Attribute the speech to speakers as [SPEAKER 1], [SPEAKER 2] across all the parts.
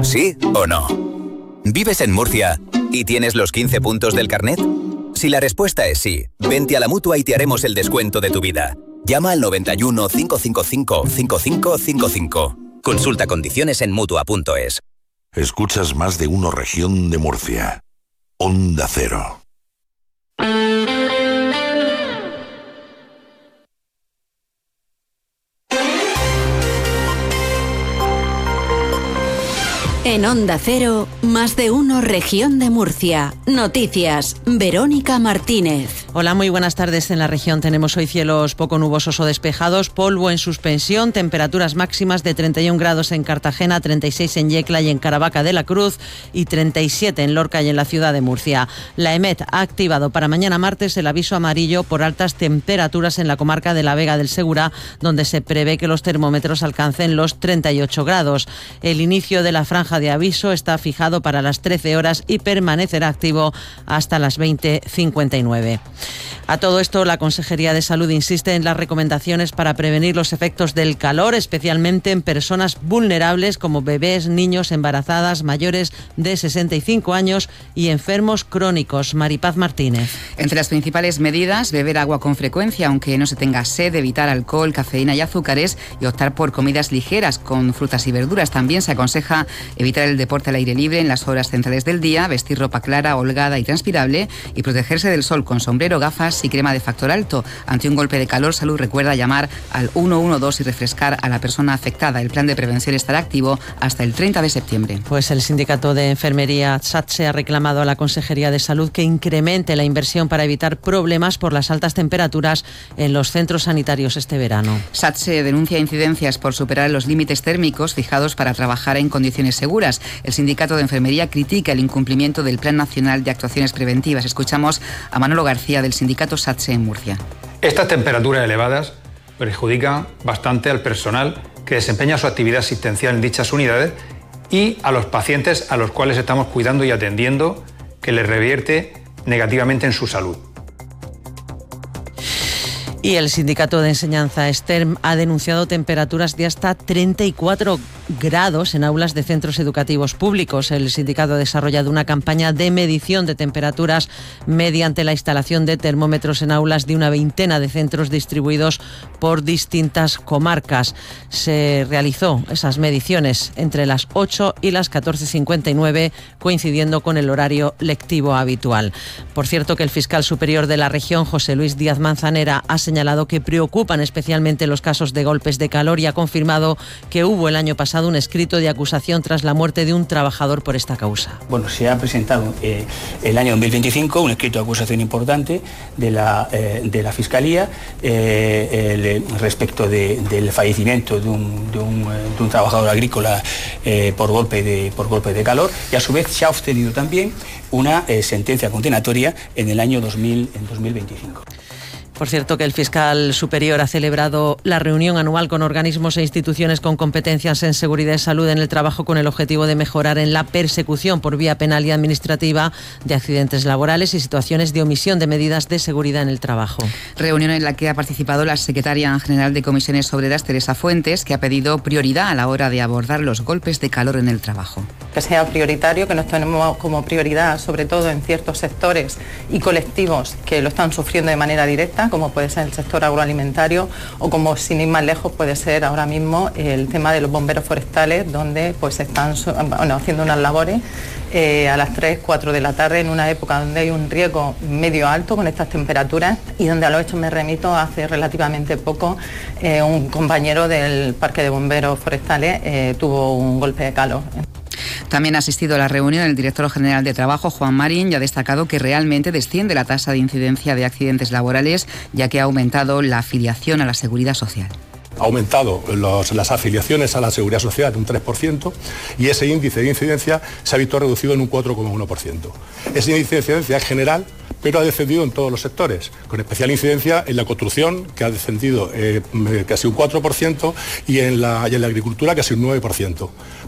[SPEAKER 1] ¿Sí o no? ¿Vives en Murcia y tienes los 15 puntos del carnet? Si la respuesta es sí, vente a la Mutua y te haremos el descuento de tu vida. Llama al 91 555 5555. Consulta condiciones en Mutua.es.
[SPEAKER 2] Escuchas Más de Uno Región de Murcia. Onda Cero.
[SPEAKER 3] En Onda Cero, Más de Uno Región de Murcia. Noticias, Verónica Martínez.
[SPEAKER 4] Hola, muy buenas tardes. En la región tenemos hoy cielos poco nubosos o despejados, polvo en suspensión, temperaturas máximas de 31 grados en Cartagena, 36 en Yecla y en Caravaca de la Cruz y 37 en Lorca y en la ciudad de Murcia. La EMET ha activado para mañana martes el aviso amarillo por altas temperaturas en la comarca de la Vega del Segura, donde se prevé que los termómetros alcancen los 38 grados. El inicio de la franja de aviso está fijado para las 13 horas y permanecerá activo hasta las 20:59. A todo esto, la Consejería de Salud insiste en las recomendaciones para prevenir los efectos del calor, especialmente en personas vulnerables como bebés, niños, embarazadas, mayores de 65 años y enfermos crónicos. Maripaz Martínez.
[SPEAKER 5] Entre las principales medidas, beber agua con frecuencia, aunque no se tenga sed, evitar alcohol, cafeína y azúcares y optar por comidas ligeras con frutas y verduras. También se aconseja evitar el deporte al aire libre en las horas centrales del día, vestir ropa clara, holgada y transpirable y protegerse del sol con sombrero, gafas y crema de factor alto. Ante un golpe de calor, Salud recuerda llamar al 112 y refrescar a la persona afectada. El plan de prevención estará activo hasta el 30 de septiembre.
[SPEAKER 4] Pues el sindicato de enfermería SATSE ha reclamado a la Consejería de Salud que incremente la inversión para evitar problemas por las altas temperaturas en los centros sanitarios este verano.
[SPEAKER 5] SATSE denuncia incidencias por superar los límites térmicos fijados para trabajar en condiciones seguras. El sindicato de enfermería critica el incumplimiento del Plan Nacional de Actuaciones Preventivas. Escuchamos a Manolo García del sindicato SATSE en Murcia.
[SPEAKER 6] Estas temperaturas elevadas perjudican bastante al personal que desempeña su actividad asistencial en dichas unidades y a los pacientes a los cuales estamos cuidando y atendiendo, que les revierte negativamente en su salud.
[SPEAKER 4] Y el sindicato de enseñanza STERM ha denunciado temperaturas de hasta 34 grados en aulas de centros educativos públicos. El sindicato ha desarrollado una campaña de medición de temperaturas mediante la instalación de termómetros en aulas de una veintena de centros distribuidos por distintas comarcas. Se realizó esas mediciones entre las 8 y las 14:59, coincidiendo con el horario lectivo habitual. Por cierto, que el fiscal superior de la región, José Luis Díaz Manzanera, ha señalado que preocupan especialmente los casos de golpes de calor y ha confirmado que hubo el año pasado un escrito de acusación tras la muerte de un trabajador por esta causa.
[SPEAKER 7] Bueno, se ha presentado el año 2025 un escrito de acusación importante de la Fiscalía respecto del fallecimiento de un trabajador agrícola por golpe de calor, y a su vez se ha obtenido también una sentencia condenatoria en el año 2025.
[SPEAKER 4] Por cierto, que el fiscal superior ha celebrado la reunión anual con organismos e instituciones con competencias en seguridad y salud en el trabajo con el objetivo de mejorar en la persecución por vía penal y administrativa de accidentes laborales y situaciones de omisión de medidas de seguridad en el trabajo.
[SPEAKER 5] Reunión en la que ha participado la secretaria general de Comisiones Obreras, Teresa Fuentes, que ha pedido prioridad a la hora de abordar los golpes de calor en el trabajo.
[SPEAKER 8] Que sea prioritario, que nos tenemos como prioridad, sobre todo en ciertos sectores y colectivos que lo están sufriendo de manera directa, como puede ser el sector agroalimentario o como, sin ir más lejos, puede ser ahora mismo el tema de los bomberos forestales, donde pues están haciendo unas labores a las 3, 4 de la tarde en una época donde hay un riesgo medio alto con estas temperaturas y donde a los hechos me remito hace relativamente poco un compañero del Parque de Bomberos Forestales tuvo un golpe de calor.
[SPEAKER 5] También ha asistido a la reunión el director general de Trabajo, Juan Marín, y ha destacado que realmente desciende la tasa de incidencia de accidentes laborales, ya que ha aumentado la afiliación a la Seguridad Social.
[SPEAKER 9] Ha aumentado las afiliaciones a la Seguridad Social de un 3% y ese índice de incidencia se ha visto reducido en un 4,1%. Ese índice de incidencia es general, pero ha descendido en todos los sectores, con especial incidencia en la construcción, que ha descendido casi un 4%, y en la agricultura, casi un 9%.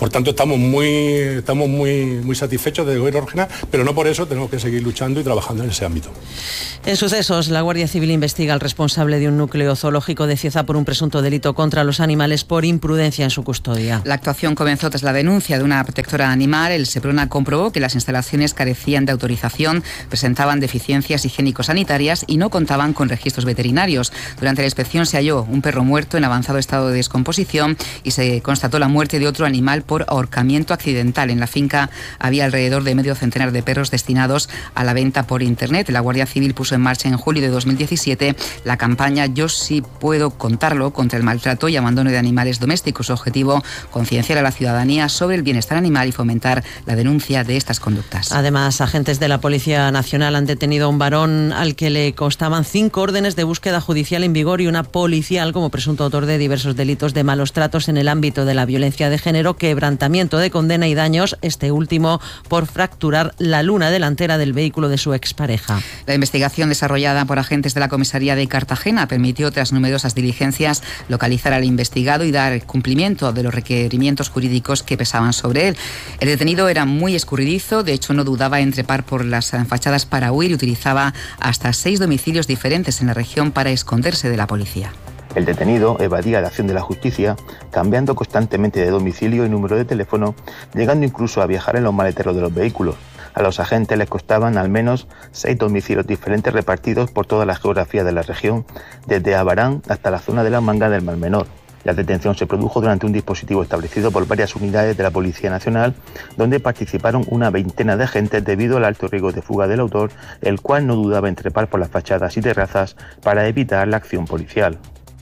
[SPEAKER 9] Por tanto, estamos muy satisfechos del gobierno regional, pero no por eso tenemos que seguir luchando y trabajando en ese ámbito.
[SPEAKER 4] En sucesos, la Guardia Civil investiga al responsable de un núcleo zoológico de Cieza por un presunto delito contra los animales por imprudencia en su custodia.
[SPEAKER 5] La actuación comenzó tras la denuncia de una protectora animal. El Seprona comprobó que las instalaciones carecían de autorización, presentaban deficiencias higiénico-sanitarias y no contaban con registros veterinarios. Durante la inspección se halló un perro muerto en avanzado estado de descomposición y se constató la muerte de otro animal por ahorcamiento accidental. En la finca había alrededor de medio centenar de perros destinados a la venta por Internet. La Guardia Civil puso en marcha en julio de 2017 la campaña Yo sí puedo contarlo contra el maltrato y abandono de animales domésticos. Su objetivo, concienciar a la ciudadanía sobre el bienestar animal y fomentar la denuncia de estas conductas.
[SPEAKER 4] Además, agentes de la Policía Nacional han detenido a un varón al que le constaban 5 órdenes de búsqueda judicial en vigor y una policial como presunto autor de diversos delitos de malos tratos en el ámbito de la violencia de género, quebrantamiento de condena y daños, este último por fracturar la luna delantera del vehículo de su expareja.
[SPEAKER 5] La investigación desarrollada por agentes de la comisaría de Cartagena permitió, tras numerosas diligencias, localizar al investigado y dar cumplimiento de los requerimientos jurídicos que pesaban sobre él. El detenido era muy escurridizo, de hecho no dudaba en trepar por las fachadas para huir y utilizaba hasta 6 domicilios diferentes en la región para esconderse de la policía.
[SPEAKER 10] El detenido evadía la acción de la justicia, cambiando constantemente de domicilio y número de teléfono, llegando incluso a viajar en los maleteros de los vehículos. A los agentes les costaban al menos 6 domicilios diferentes repartidos por toda la geografía de la región, desde Abarán hasta la zona de la Manga del Mar Menor. La detención se produjo durante un dispositivo establecido por varias unidades de la Policía Nacional, donde participaron una veintena de agentes debido al alto riesgo de fuga del autor, el cual no dudaba en trepar por las fachadas y terrazas para evitar la acción policial.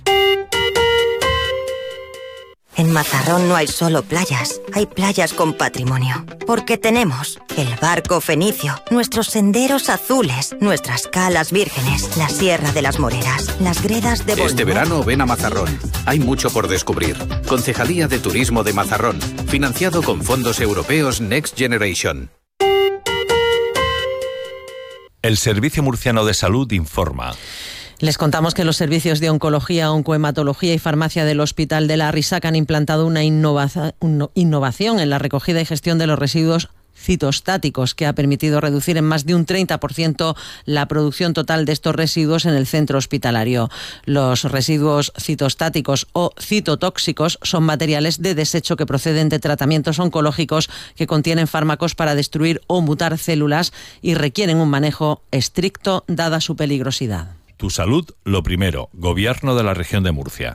[SPEAKER 11] En Mazarrón no hay solo playas, hay playas con patrimonio. Porque tenemos el barco fenicio, nuestros senderos azules, nuestras calas vírgenes, la Sierra de las Moreras, las gredas de Bolívar.
[SPEAKER 12] Este verano ven a Mazarrón. Hay mucho por descubrir. Concejalía de Turismo de Mazarrón. Financiado con fondos europeos Next Generation.
[SPEAKER 13] El Servicio Murciano de Salud informa.
[SPEAKER 4] Les contamos que los servicios de oncología, oncohematología y farmacia del Hospital de la Risaca han implantado una innovación en la recogida y gestión de los residuos citostáticos que ha permitido reducir en más de un 30% la producción total de estos residuos en el centro hospitalario. Los residuos citostáticos o citotóxicos son materiales de desecho que proceden de tratamientos oncológicos que contienen fármacos para destruir o mutar células y requieren un manejo estricto dada su peligrosidad.
[SPEAKER 13] Tu salud, lo primero. Gobierno de la Región de Murcia.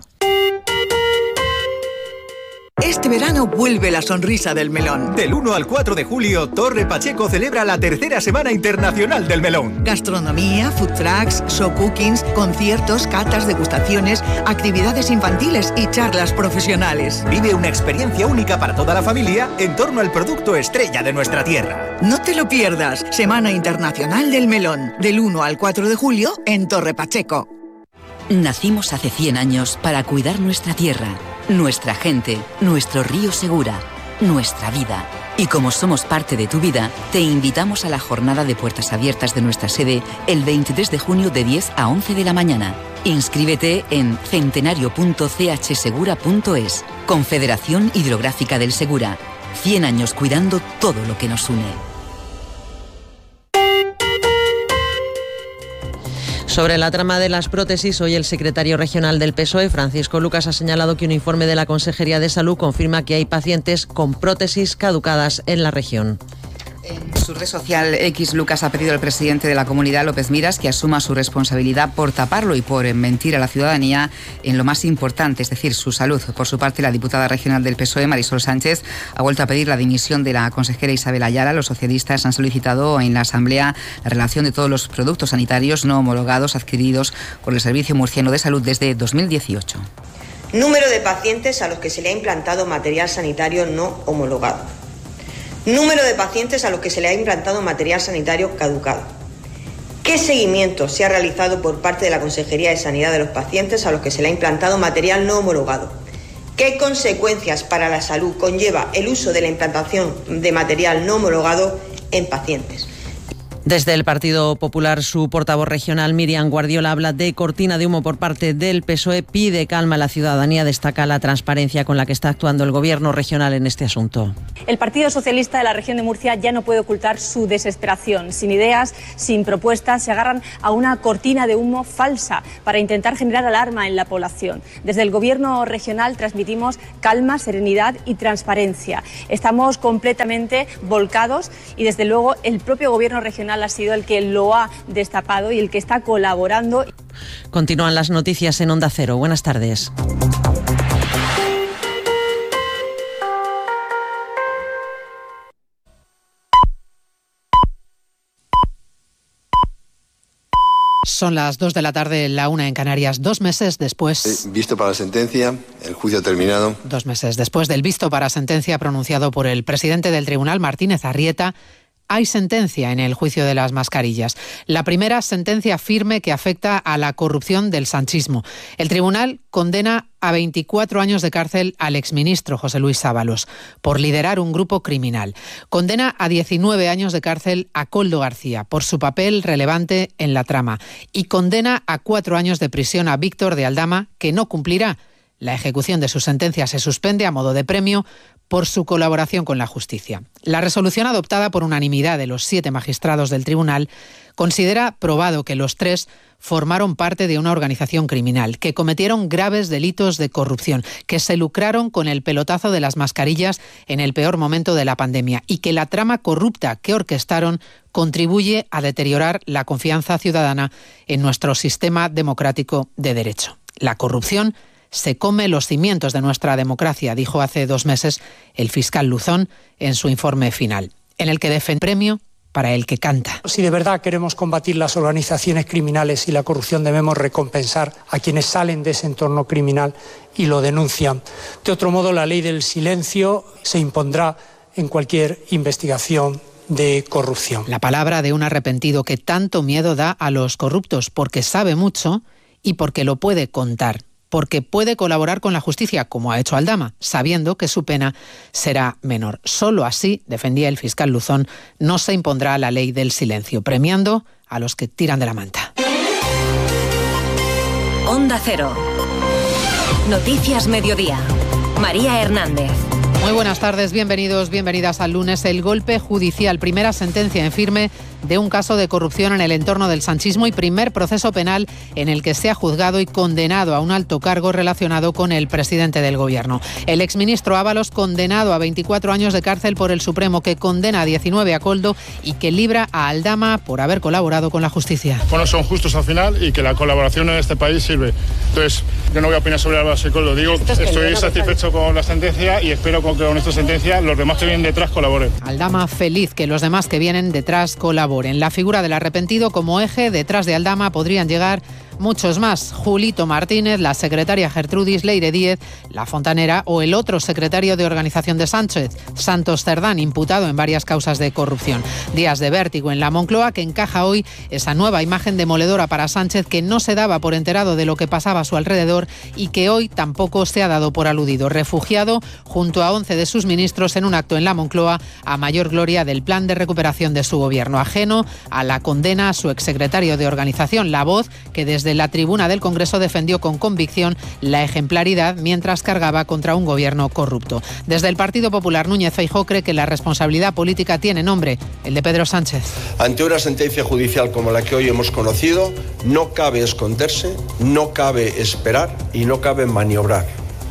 [SPEAKER 14] Este verano vuelve la sonrisa del melón.
[SPEAKER 15] Del 1 al 4 de julio, Torre Pacheco celebra la tercera Semana Internacional del Melón.
[SPEAKER 14] Gastronomía, food trucks, show cookings, conciertos, catas, degustaciones, actividades infantiles y charlas profesionales.
[SPEAKER 15] Vive una experiencia única para toda la familia en torno al producto estrella de nuestra tierra.
[SPEAKER 14] No te lo pierdas. Semana Internacional del Melón. Del 1 al 4 de julio en Torre Pacheco.
[SPEAKER 16] Nacimos hace 100 años para cuidar nuestra tierra, nuestra gente, nuestro río Segura, nuestra vida. Y como somos parte de tu vida, te invitamos a la jornada de puertas abiertas de nuestra sede el 23 de junio de 10 a 11 de la mañana. Inscríbete en centenario.chsegura.es. Confederación Hidrográfica del Segura. 100 años cuidando todo lo que nos une.
[SPEAKER 4] Sobre la trama de las prótesis, hoy el secretario regional del PSOE, Francisco Lucas, ha señalado que un informe de la Consejería de Salud confirma que hay pacientes con prótesis caducadas en la región.
[SPEAKER 5] En su red social X, Lucas ha pedido al presidente de la comunidad, López Miras, que asuma su responsabilidad por taparlo y por mentir a la ciudadanía en lo más importante, es decir, su salud. Por su parte, la diputada regional del PSOE, Marisol Sánchez, ha vuelto a pedir la dimisión de la consejera Isabel Ayala. Los socialistas han solicitado en la Asamblea la relación de todos los productos sanitarios no homologados adquiridos por el Servicio Murciano de Salud desde 2018.
[SPEAKER 17] Número de pacientes a los que se le ha implantado material sanitario no homologado. Número de pacientes a los que se le ha implantado material sanitario caducado. ¿Qué seguimiento se ha realizado por parte de la Consejería de Sanidad de los pacientes a los que se le ha implantado material no homologado? ¿Qué consecuencias para la salud conlleva el uso de la implantación de material no homologado en pacientes?
[SPEAKER 4] Desde el Partido Popular, su portavoz regional, Miriam Guardiola, habla de cortina de humo por parte del PSOE, pide calma a la ciudadanía, destaca la transparencia con la que está actuando el Gobierno regional en este asunto.
[SPEAKER 18] El Partido Socialista de la región de Murcia ya no puede ocultar su desesperación. Sin ideas, sin propuestas, se agarran a una cortina de humo falsa para intentar generar alarma en la población. Desde el Gobierno regional transmitimos calma, serenidad y transparencia. Estamos completamente volcados y, desde luego, el propio Gobierno regional ha sido el que lo ha destapado y el que está colaborando.
[SPEAKER 4] Continúan las noticias en Onda Cero. Buenas tardes.
[SPEAKER 19] Son las 2 de la tarde, la 1 en Canarias. 2 meses después...
[SPEAKER 20] Visto para la sentencia, el juicio ha terminado.
[SPEAKER 19] 2 meses después del visto para sentencia pronunciado por el presidente del tribunal, Martínez Arrieta, hay sentencia en el juicio de las mascarillas. La primera, sentencia firme que afecta a la corrupción del sanchismo. El tribunal condena a 24 años de cárcel al exministro José Luis Ábalos por liderar un grupo criminal. Condena a 19 años de cárcel a Koldo García por su papel relevante en la trama. Y condena a 4 años de prisión a Víctor de Aldama, que no cumplirá. La ejecución de su sentencia se suspende a modo de premio por su colaboración con la justicia. La resolución, adoptada por unanimidad de los 7 magistrados del tribunal, considera probado que los 3 formaron parte de una organización criminal, que cometieron graves delitos de corrupción, que se lucraron con el pelotazo de las mascarillas en el peor momento de la pandemia y que la trama corrupta que orquestaron contribuye a deteriorar la confianza ciudadana en nuestro sistema democrático de derecho. La corrupción se come los cimientos de nuestra democracia, dijo hace 2 meses el fiscal Luzón en su informe final, en el que defiende premio para el que canta.
[SPEAKER 21] Si de verdad queremos combatir las organizaciones criminales y la corrupción, debemos recompensar a quienes salen de ese entorno criminal y lo denuncian. De otro modo, la ley del silencio se impondrá en cualquier investigación de corrupción.
[SPEAKER 19] La palabra de un arrepentido que tanto miedo da a los corruptos, porque sabe mucho y porque lo puede contar, porque puede colaborar con la justicia, como ha hecho Aldama, sabiendo que su pena será menor. Solo así, defendía el fiscal Luzón, no se impondrá la ley del silencio, premiando a los que tiran de la manta.
[SPEAKER 3] Onda Cero. Noticias Mediodía. María Hernández.
[SPEAKER 19] Muy buenas tardes, bienvenidos, bienvenidas al lunes. El golpe judicial, primera sentencia en firme de un caso de corrupción en el entorno del sanchismo y primer proceso penal en el que se ha juzgado y condenado a un alto cargo relacionado con el presidente del Gobierno. El exministro Ábalos, condenado a 24 años de cárcel por el Supremo, que condena a 19 a Koldo y que libra a Aldama por haber colaborado con la justicia.
[SPEAKER 22] Bueno, son justos al final y que la colaboración en este país sirve. Entonces, yo no voy a opinar sobre Ábalos y Koldo. Digo, estoy satisfecho con la sentencia y espero que con esta sentencia los demás que vienen detrás colaboren.
[SPEAKER 19] Aldama feliz que los demás que vienen detrás colaboren. La figura del arrepentido como eje, detrás de Aldama podrían llegar muchos más. Julito Martínez, la secretaria Gertrudis Leire Díez, la fontanera o el otro secretario de organización de Sánchez, Santos Cerdán, imputado en varias causas de corrupción. Días de vértigo en la Moncloa que encaja hoy esa nueva imagen demoledora para Sánchez, que no se daba por enterado de lo que pasaba a su alrededor y que hoy tampoco se ha dado por aludido. Refugiado junto a 11 de sus ministros en un acto en la Moncloa a mayor gloria del plan de recuperación de su gobierno, ajeno a la condena a su exsecretario de organización, La Voz, que desde la tribuna del Congreso defendió con convicción la ejemplaridad mientras cargaba contra un gobierno corrupto. Desde el Partido Popular, Núñez Feijóo cree que la responsabilidad política tiene nombre, el de Pedro Sánchez.
[SPEAKER 23] Ante una sentencia judicial como la que hoy hemos conocido, no cabe esconderse, no cabe esperar y no cabe maniobrar.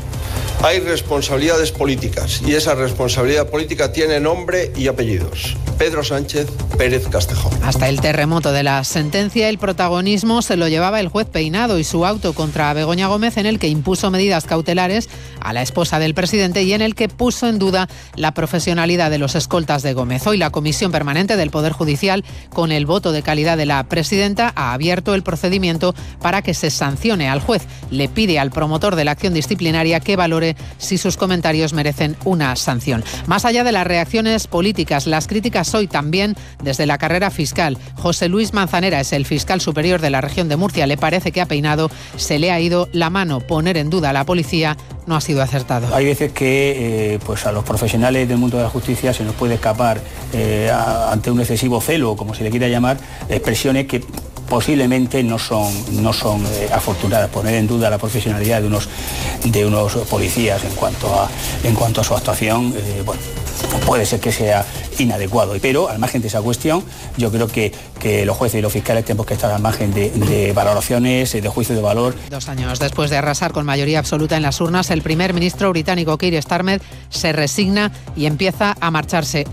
[SPEAKER 23] Hay responsabilidades políticas y esa responsabilidad política tiene nombre y apellidos. Pedro Sánchez Pérez Castejón.
[SPEAKER 19] Hasta el terremoto de la sentencia, el protagonismo se lo llevaba el juez Peinado y su auto contra Begoña Gómez, en el que impuso medidas cautelares a la esposa del presidente y en el que puso en duda la profesionalidad de los escoltas de Gómez. Hoy la Comisión Permanente del Poder Judicial, con el voto de calidad de la presidenta, ha abierto el procedimiento para que se sancione al juez. Le pide al promotor de la acción disciplinaria que valore decide si sus comentarios merecen una sanción. Más allá de las reacciones políticas, las críticas hoy también desde la carrera fiscal. José Luis Manzanera es el fiscal superior de la región de Murcia. Le parece que a Peinado se le ha ido la mano. Poner en duda a la policía no ha sido acertado.
[SPEAKER 7] Hay veces que pues a los profesionales del mundo de la justicia se nos puede escapar ante un excesivo celo, como se le quiera llamar, expresiones que posiblemente no son afortunadas. Poner en duda la profesionalidad de unos policías en cuanto a su actuación, puede ser que sea inadecuado. Pero al margen de esa cuestión, yo creo que los jueces y los fiscales tenemos que estar al margen de valoraciones, de juicio de valor.
[SPEAKER 19] 2 años después de arrasar con mayoría absoluta en las urnas, el primer ministro británico Keir Starmer se resigna y empieza a marcharse.